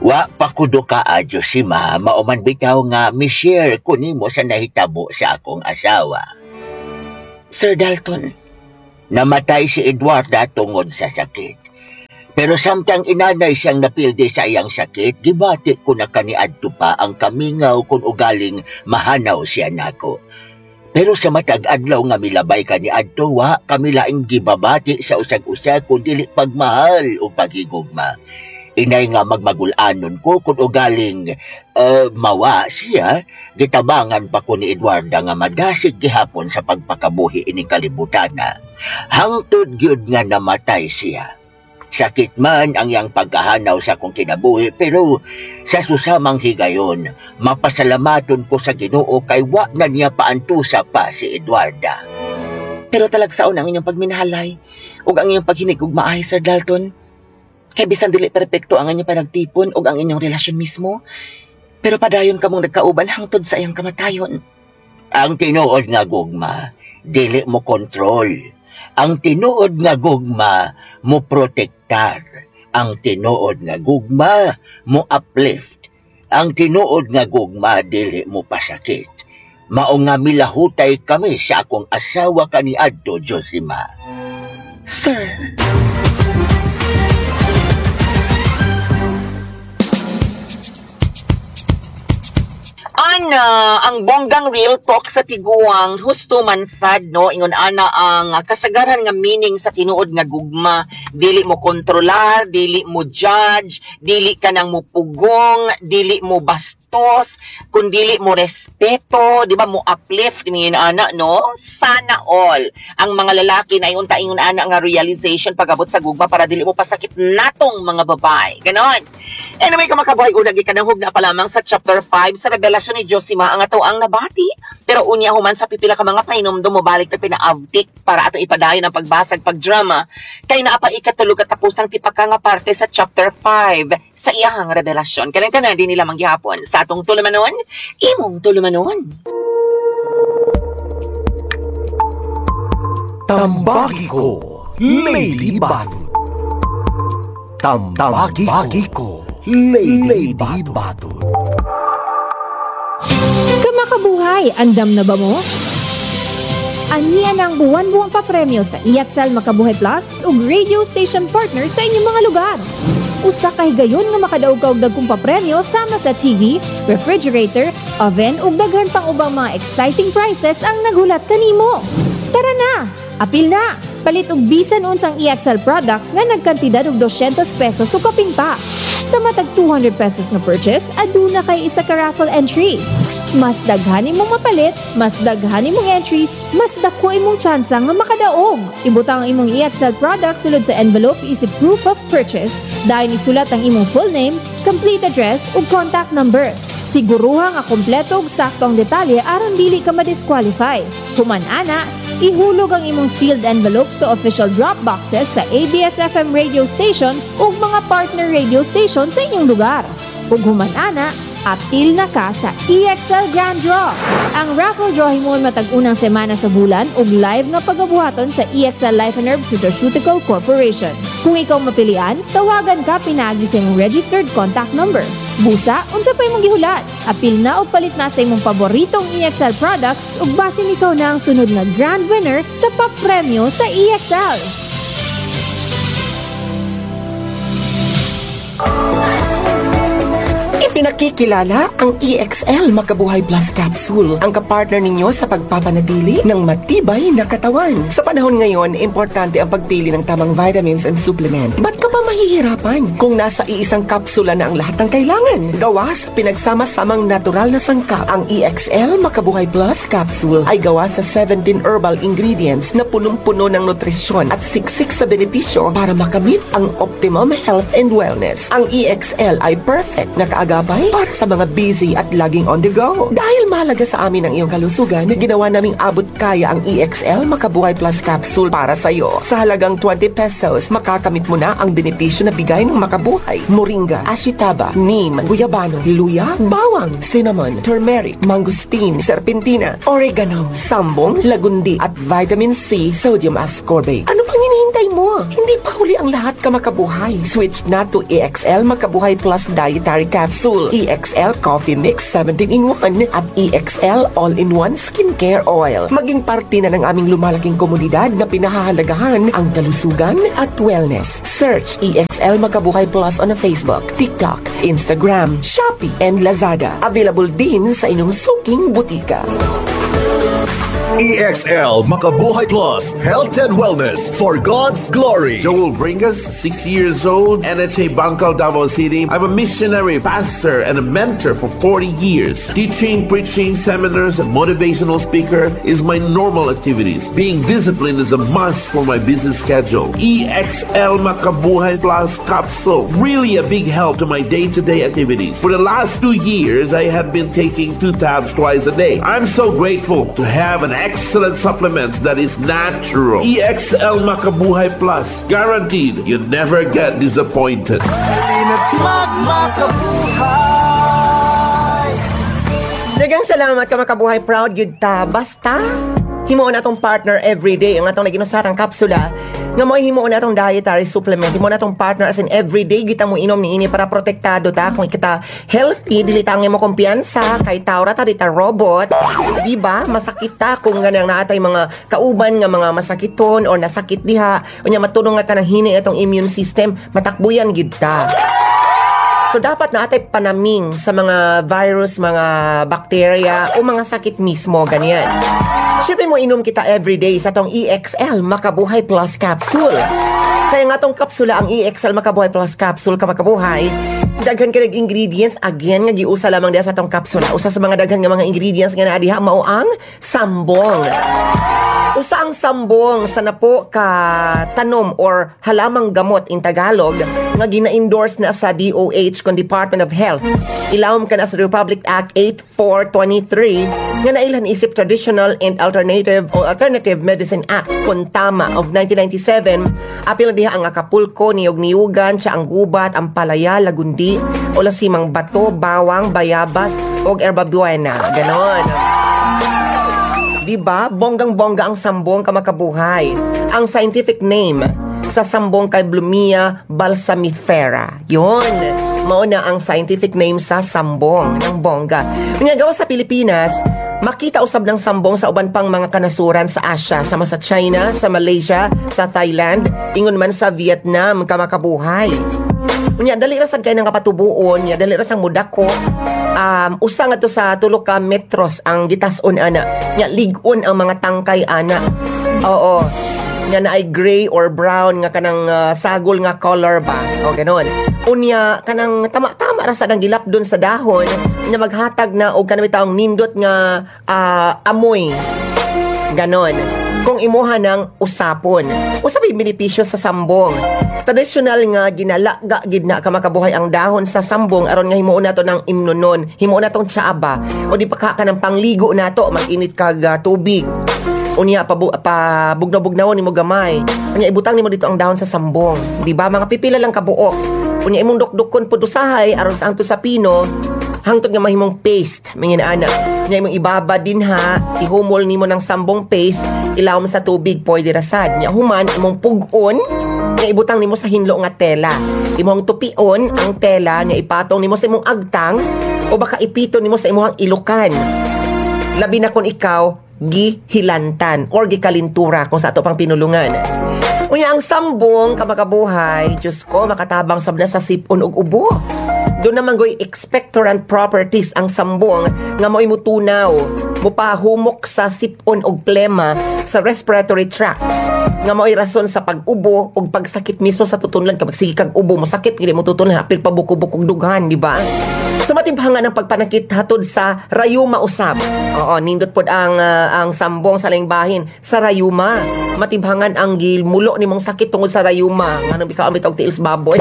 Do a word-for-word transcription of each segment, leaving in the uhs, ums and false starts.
Wa pa kudo ka adyo si ma, mauman bitaw nga mi-share ko nimo sa nahitabo sa akong asawa. Sir Dalton, namatay si Edwarda tungod sa sakit. Pero samtang inanay siyang napildi sa iyang sakit, gibati ko na kaniadto pa ang kamingaw kung ugaling mahanaw siya nako. Pero sa matag adlaw nga milabay kaniadto, wa kami laing gibabati sa usag-usag kung dili pagmahal o paghigugma. Inay nga magmagulanon ko kung ugaling uh, mawa siya, gitabangan pa ko ni Edwarda nga madasig gihapon sa pagpakabuhi ining kalibutana. Hangtod gyud nga namatay siya. Sakit man ang iyang pagkahanaw sa kong kinabuhi, pero sa susamang higayon, mapasalamaton ko sa Ginoo kay wa na niya paantusa pa si Edwarda. Pero talagsaon ang inyong pagminahalay ug ang inyong paghinigugmaay, Sir Dalton. Kay bisan dili perpekto ang inyong panagtipon ug ang inyong relasyon mismo, pero padayon kamong nagkauban hangtod sa iyang kamatayon. Ang tinuod nga gugma, dili mo kontrol. Ang tinuod nga gugma, mo protektar. Ang tinuod nga gugma, mo uplift. Ang tinuod nga gugma, dili mo pasakit. Mao nga milahutay kami sa akong asawa kaniadto, Josima. Sir... Ana, ang bonggang real talk sa tiguang, husto man sad, no? Ingon ana ang kasagaran nga meaning sa tinuod nga gugma. Dili mo kontrolar, dili mo judge, dili ka nang mupugong, dili mo bastos, kun dili mo respeto, di ba mo uplift, ingon ana, no? Sana all. Ang mga lalaki na iyon ta ingon ana nga realization pagabot sa gugma para dili mo pasakit natong mga babae. Ganon. Anyway, kamakabuhay unag ikanahog na pa lamang sa chapter five sa revelasyon ni Josima ang ato ang nabati. Pero unya human sa pipila ka mga painomdom mo balik na pinaavtik para ato ipadayon ang pagbasag pagdrama kay naapa ikatulog at tapusang tipaka nga parte sa chapter five sa iyahang revelasyon. Kailan ka na din nila manggihapon sa atong tulumanon, imong tulumanon. Tambaki ko, Lady Batot. Tambaki ko, Lady Batot. Kamakabuhay, andam na ba mo? Aniya ng buwan-buwang papremyo sa E X L Makabuhay Plus ug radio station partner sa inyong mga lugar. Usa ka higayon nga makadaog ka og dagkong papremyo sama sa T V, refrigerator, oven ug daghan pang ubang mga exciting prizes ang naghulat kanimo. Tara na, apil na! Palit og bisan unsang E X L products nga nagkantidad og two hundred pesos o kaping pa. Sa matag two hundred pesos nga purchase, aduna kay isa ka raffle entry. Mas daghan imong mapalit, mas daghan imong entries, mas dako imong tsansa nga makadaog. Ibutang ang imong E X L products sulod sa envelope isip proof of purchase. Dahil isulat ang imong full name, complete address ug contact number. Siguruha nga kompleto ug sakto ang detalye aron dili ka ma-disqualify. Human ana, ihulog ang imong sealed envelope sa official drop boxes sa A B S F M radio station ug mga partner radio station sa inyong lugar. Ug human ana, apil na ka sa E X L Grand Draw. Ang raffle draw himon matag unang semana sa bulan ug live nga pagabuhaton sa E X L Life and Herb Nutraceutical Corporation. Kung ikaw mapilian, tawagan ka pinaagi sa imong registered contact number. Busa, unsa pa imong gihulat? Apil na og palit na sa imong paboritong E X L products ug basin ikaw na ang sunod nga grand winner sa papremyo sa E X L. Pinakikilala ang E X L Makabuhay Plus Capsule, ang kapartner ninyo sa pagpapanatili ng matibay na katawan. Sa panahon ngayon, importante ang pagpili ng tamang vitamins and supplement. Ba't ka ba mahihirapan kung nasa iisang kapsula na ang lahat ng kailangan? Gawa sa pinagsama-samang natural na sangkap, ang E X L Makabuhay Plus Capsule ay gawa sa seventeen herbal ingredients na punong-puno ng nutrisyon at siksik sa benepisyo para makamit ang optimum health and wellness. Ang E X L ay perfect na kaagapay para sa mga busy at laging on the go. Dahil mahalaga sa amin ang iyong kalusugan, ginawa naming abot kaya ang E X L Makabuhay Plus Capsule para sa iyo. Sa halagang twenty pesos, makakamit mo na ang benepisyo na bigay ng Makabuhay. Moringa, ashitaba, neem, guyabano, luya, bawang, cinnamon, turmeric, mangosteen, serpentina, oregano, sambong, lagundi, at vitamin C, sodium ascorbate. Ano pang hinihintay mo? Hindi pa huli ang lahat Salamat ka makabuhay. Switch na to E X L Makabuhay Plus Dietary Capsule, E X L Coffee Mix seventeen in one at E X L All-in-One Skincare Oil. Maging parte na ng aming lumalaking komunidad na pinahahalagahan ang kalusugan at wellness. Search E X L Makabuhay Plus on Facebook, TikTok, Instagram, Shopee, and Lazada. Available din sa inyong suking butika. E X L Makabuhay Plus, health and wellness for God's glory. Joel Bringas, sixty years old, N H A Bangkal, Davao City. I'm a missionary, pastor, and a mentor for forty years. Teaching, preaching, seminars, and motivational speaker is my normal activities. Being disciplined is a must for my busy schedule. E X L Makabuhay Plus Capsule, really a big help to my day-to-day activities. For the last two years, I have been taking two tabs twice a day. I'm so grateful to have an excellent supplements that is natural. E X L Makabuhay Plus, guaranteed you never get disappointed. Dagang salamat ka makabuhay, proud yun ta. Basta himuon atong partner everyday ang atong naginusarang kapsula nga mo himuon atong dietary supplement. Himuon atong partner as in everyday kita mo inom ni ini para protektado ta kung kita healthy dili tangin mo kumpiyansa kay taura ta dita robot, di ba? Masakit ta kung ganang naatay mga kauban nga mga masakiton or nasakit diha unya matulong nga ka nang hini atong immune system, matakbuyan gid ta. So, dapat natin panaming sa mga virus, mga bacteria, o mga sakit mismo, ganyan. Siyempre mo inom kita everyday sa tong E X L Makabuhay Plus Capsule. Kaya nga tong kapsula, ang E X L Makabuhay Plus Capsule, kamakabuhay, daghan ka nag-ingredients, again, nga giusa lamang diya sa tong kapsula. Usa sa mga daghan nga mga ingredients nga naadiha, mao ang sambong. Usa ang sambong sa napo ka tanom or halamang gamot in Tagalog nga gina-endorse na sa D O H kon Department of Health. Ilawom ka na sa Republic Act eighty-four twenty-three nga nailan isip Traditional and Alternative o Alternative Medicine Act kon tama of nineteen ninety-seven. Apil na diha ang Acapulco, niyog niyugan, siya ang gubat, ang palaya, lagundi, o lasimang bato, bawang, bayabas, o herba buena. Ganon. Diba? Bonggang-bongga ang sambong kamakabuhay. Ang scientific name sa sambong kay Blumea balsamifera. Yun. Mauna ang scientific name sa sambong ng bongga. Pinagawa sa Pilipinas, makita usab ng sambong sa uban pang mga kanasuran sa Asia, sama sa China, sa Malaysia, sa Thailand, ingon man sa Vietnam kamakabuhay. Unya dali ra sad kay nang kapatubuon, ya dali ra sang mudako. Um, usa nga to sa tulo ka metros ang gitas-on ana. Nya lig-on ang mga tangkay ana. Oo. Nya na ay gray or brown nga kanang uh, sagol nga color ba. O ganon. Unya kanang tama-tama ra sa nang gilapdon sa dahon, nya maghatag na og kanang taong nindot nga uh, amoy. Ganon. Kung imuha ng usapon. Usapay benepisyo sa sambong. Traditional nga ginalaga gid na kamakabuhay ang dahon sa sambong aron nga himuon nato ng imnonon, himuon natong tsaaba o di pa ka kanang pangligo nato, mag-init kag uh, tubig. Unya pa pa bugnaw-bugnawon nimo gamay. Unya ibutang nimo dito ang dahon sa sambong. Di ba mga pipila lang kabuok. Unya imong dukdukon pud usahay aron sa angto sa pino hangtod nga mahimong paste mingin ana. Unya imong ibaba din ha, ihumol nimo ng sambong paste, ilawom sa tubig pwede rasad. Nya human imong pugon nga ibutang nimo sa hinlo nga tela. Imong tupion ang tela nga ipatong nimo sa imong agtang o baka ipito nimo sa imong ilukan. Labi na kung ikaw gihilantan or gikalintura kung sa ato pang pinulungan. Unya ang sambong kamakabuhay, Diyos ko, makatabang sab na sa sipon ug ubo. Doon naman goy expectorant properties ang sambong nga mo'y mutunaw, mupahumok sa sipon ug plema sa respiratory tracts nga mo'y rason sa pag-ubo ug pagsakit mismo sa tutunlan. Kapag sige kag ubo mo sakit gid mo tutunlan apil pa buko-bukog dughan, di ba? Sa matibhangan ng pagpanakit hatod sa rayuma usab. Oo, nindot pod ang uh, ang sambong sa laing bahin sa rayuma. Matibhangan ang gilmulo nimong sakit tungod sa rayuma. Ngano bitaw bitaw tiils baboy.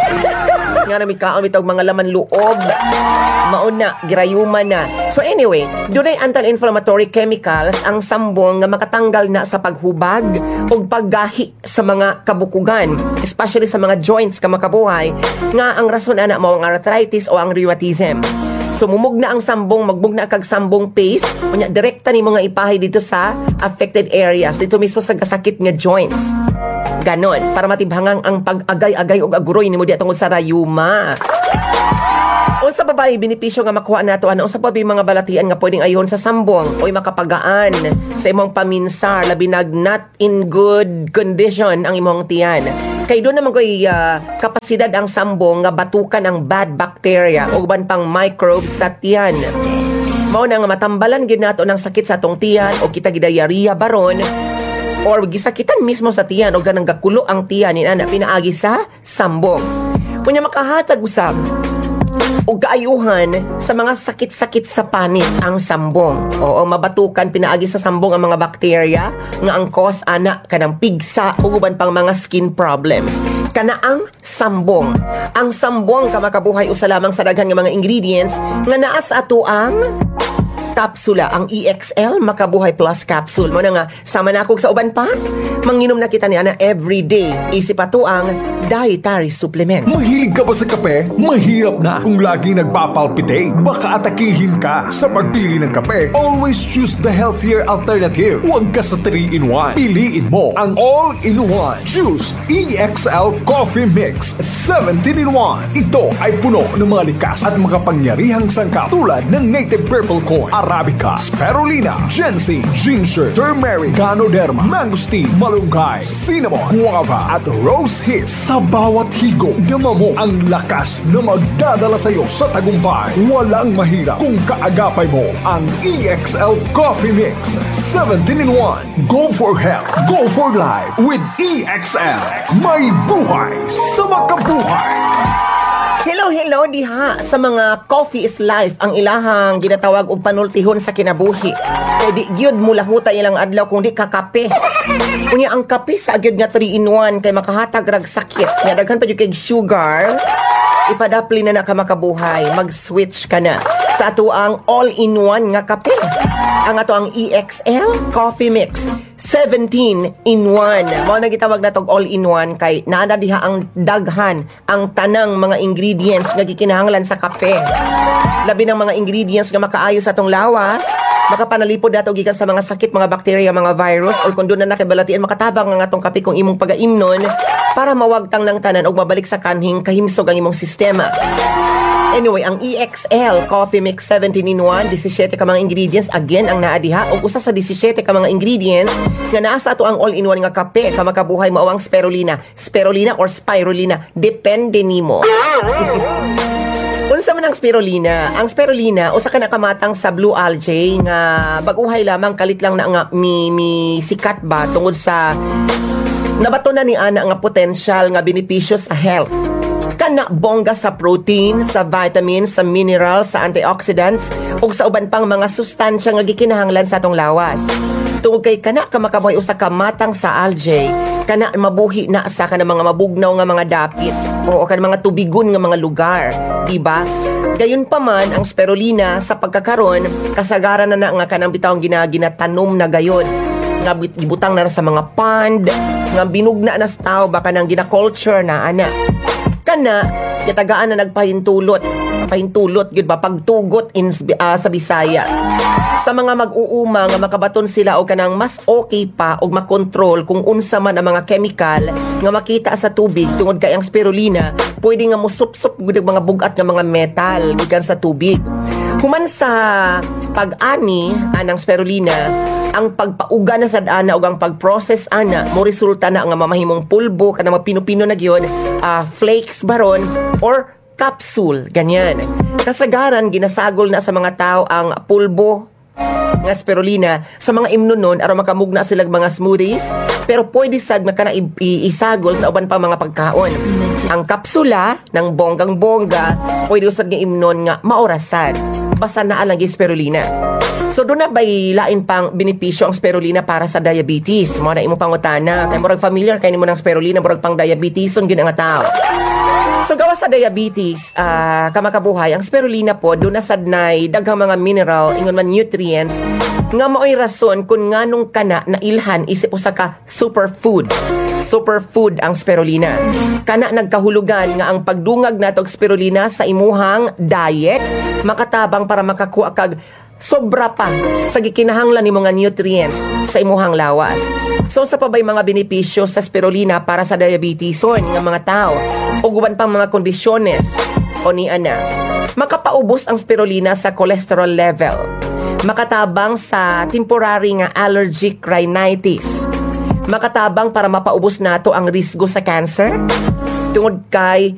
Ngano bitaw bitaw mga laman loob. Mauna girayuma na. So anyway, dunay anti-inflammatory chemicals ang sambong nga makatanggal na sa paghubag ug paggahi sa mga kabukugan, especially sa mga joints kamakabuhay nga ang rason ana mao ang arthritis o ang rheumatism. So mumugna ang sambong, magbugna kag sambong paste, unya direkta nimo nga ipahay dito sa affected areas, dito mismo sa gasakit nga joints. Ganon, para matibhangang ang pag-agay-agay o aguroy ni mo di tungod sa rayuma. Unsa pa ba benepisyo nga makuha nato ano? Unsa pa ba mga balatian nga pwedeng ayon sa sambong oy makapagaan sa imong paminsar labi nag not in good condition ang imong tiyan. Kay doon naman ko'y uh, kapasidad ang sambong nga batukan ang bad bacteria o uban pang microbes sa tiyan. Mao na nga matambalan gid nato ng sakit sa atong tiyan o kita gidayariya baron or gisakitan mismo sa tiyan o ganang gakulo ang tiyan ni ana pinaagi sa sambong. Kunya makahatag usab o kaayuhan sa mga sakit-sakit sa panit ang sambong. Oo, mabatukan pinaagi sa sambong ang mga bakterya nga ang cause ana kanang pigsa o uban pang mga skin problems. Kana ang sambong. Ang sambong ka makabuhay usa lamang sa daghan nga mga ingredients nga naa sa ato ang kapsula, ang E X L Makabuhay Plus Capsule. Mo na nga, sama na ako sa uban pa. Manginom na kita ni ana everyday. Isip ato ang dietary supplement. Mahilig ka ba sa kape? Mahirap na kung lagi nagpapalpitate. Baka atakihin ka sa pagpili ng kape. Always choose the healthier alternative. Huwag ka sa three in one. Piliin mo ang all-in-one. Choose E X L Coffee Mix seventeen in one. Ito ay puno ng mga likas at makapangyarihang sangkap tulad ng native purple corn, Arabica, Spirulina, Ginseng, Ginger, Turmeric, Ganoderma, Mangosteen, Malunggay, Cinnamon, Guava at Rose Hips. Sa bawat higop, dama mo ang lakas na magdadala sa iyo sa tagumpay. Walang mahirap kung kaagapay mo ang E X L Coffee Mix seventeen in one. Go for health, go for life with E X L. May buhay sa makabuhay. Hello, hello diha sa mga coffee is life ang ilahang ginatawag og panultihon sa kinabuhi. Kay di gyud mula huta ilang adlaw kung di kakape. Unya ang kape sa gyud nga three in one kay makahatag rag sakit. Nya daghan pa gyud kay sugar. Ipadapli na na ka makabuhay, mag-switch ka na sa ato ang all-in-one nga kape. Ang ato ang E X L Coffee Mix seventeen in one. Mao na gitawag na tog all-in-one kay naa diha ang daghan ang tanang mga ingredients nga gikinahanglan sa kape. Labi ng mga ingredients nga makaayo sa atong lawas, makapanalipod nato gikan sa mga sakit, mga bacteria, mga virus or kung doon na nakibalatian makatabang ang atong kape kung imong pagaimnon para mawagtang ng tanan og mabalik sa kanhing kahimsog ang imong sistema. Anyway, ang E X L Coffee Mix seventeen in one, seventeen ka mga ingredients again ang naa diha og usa sa seventeen ka mga ingredients nga naa sa ato ang all-in-one nga kape ka makabuhay mao ang spirulina, spirulina or spirulina, depende nimo. Unsa man ang spirulina? Ang spirulina usa ka nakamatang sa blue algae nga baguhay lamang kalit lang na nga mi, mi sikat ba tungod sa nabato na ni ana nga potential nga benepisyo sa health. Kana bongga sa protein, sa vitamins, sa minerals, sa antioxidants ug sa uban pang mga sustansya nga gikinahanglan sa atong lawas. Tungod kay kana ka makabuhay usa ka matang sa algae, kana mabuhi na sa kana mga mabugnaw nga mga dapit o kana mga tubigon nga mga lugar, diba? Gayon pa man ang spirulina sa pagkakaron kasagaran na na nga kanang bitawng ginaginatanong na gayon nga gibutang na sa mga pond nga binugna na sa tao baka nang gina-culture na ana. Kana kitagaan na nagpahintulot pahintulot gyud ba pagtugot in uh, sa Bisaya sa mga mag-uuma nga makabaton sila og kanang mas okay pa og makontrol kung unsa man ang mga chemical nga makita sa tubig tungod kay ang spirulina pwede nga mosup-sup gud mga bugat nga mga metal gikan sa tubig. Human sa pag-ani anang spirulina, ang pagpauga na sad ana ug ang pag-process ana mo resulta na nga mamahimong pulbo kana mapino-pino na gyud, uh, flakes baron or capsule ganyan. Kasagaran ginasagol na sa mga tao ang pulbo nga spirulina sa mga imnunon aron makamugna sila mga smoothies pero pwede sad makana isagol sa uban pa mga pagkaon. Ang kapsula ng bonggang-bongga pwede usad nga imnon nga maorasan basta naa lang gi spirulina. So doon na ba'y lain pang benepisyo ang spirulina para sa diabetes? Mo na imo pangutana kay murag familiar kay nimo ng spirulina murag pang diabeteson gyud ang tao. So gawa sa diabetes, uh, kamakabuhay, ang spirulina po, doon na sadnay, daghang mga mineral, ingon man nutrients, nga mao'y rason kung nganong kana na ilhan isip usa ka superfood. Superfood ang spirulina. Kana nagkahulugan nga ang pagdungag natog spirulina sa imuhang diet makatabang para makakuha kag sobra pa sa gikinahanglan ni mga nutrients sa imuhang lawas. So sa pabay mga benepisyo sa spirulina para sa diabeteson nga mga tao ug uban pang mga kondisyones o ni ana. Makapaubos ang spirulina sa cholesterol level. Makatabang sa temporary nga allergic rhinitis. Makatabang para mapaubos nato ang risgo sa cancer tungod kay